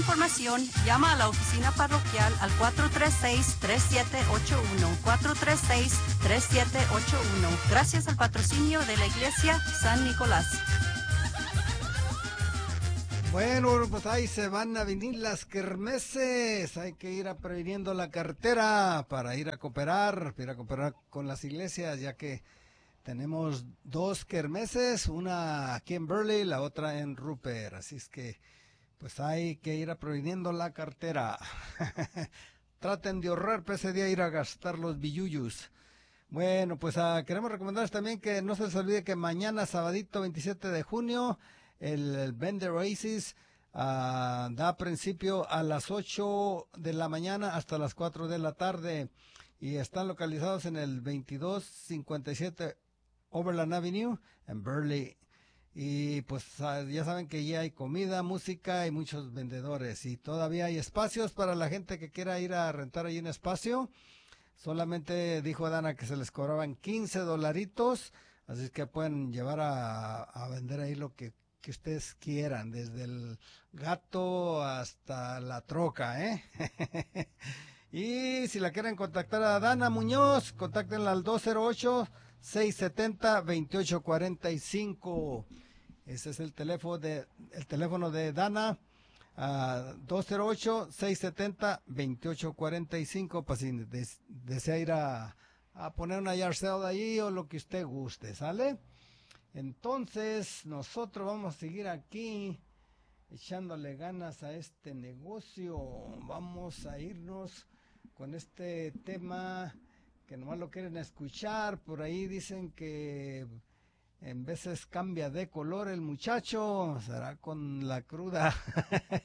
Información, llama a la oficina parroquial al 436-3781, 436-3781. Gracias al patrocinio de la Iglesia San Nicolás. Bueno, pues ahí se van a venir las kermeses. Hay que ir previniendo la cartera para ir a cooperar con las iglesias, ya que tenemos dos kermeses, una aquí en Burley, la otra en Rupert. Así es que pues hay que ir previniendo la cartera. Traten de ahorrar para ese día ir a gastar los billuyos. Bueno, pues queremos recomendarles también que no se les olvide que mañana, sabadito 27 de junio, el Bend Oasis da principio a las 8 de la mañana hasta las 4 de la tarde y están localizados en el 2257 Overland Avenue en Burley. Y pues ya saben que ya hay comida, música y muchos vendedores y todavía hay espacios para la gente que quiera ir a rentar ahí un espacio. Solamente dijo Dana que se les cobraban $15, así es que pueden llevar a vender ahí lo que ustedes quieran, desde el gato hasta la troca, ¿eh? Y si la quieren contactar a Dana Muñoz, contáctenla al 208-670-2845. Ese es el teléfono de Dana. 208-670-2845 para si desea ir a poner una yard sale ahí o lo que usted guste, ¿sale? Entonces nosotros vamos a seguir aquí echándole ganas a este negocio. Vamos a irnos con este tema que nomás lo quieren escuchar. Por ahí dicen que en veces cambia de color el muchacho, será con la cruda.